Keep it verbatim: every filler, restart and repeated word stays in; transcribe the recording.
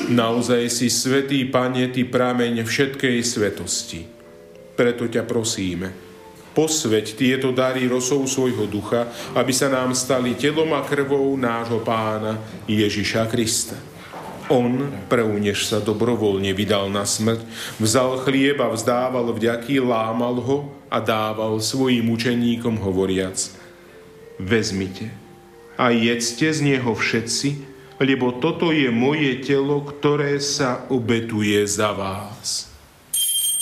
Naozaj si svätý Pane, Ty prameň všetkej svetosti. Preto ťa prosíme, posväť tieto dary rosou svojho ducha, aby sa nám stali telom a krvou nášho Pána Ježiša Krista. On, prv než sa dobrovoľne vydal na smrť, vzal chlieb a vzdával vďaky, lámal ho a dával svojim učeníkom hovoriac: vezmite a jedzte z neho všetci, lebo toto je moje telo, ktoré sa obetuje za vás.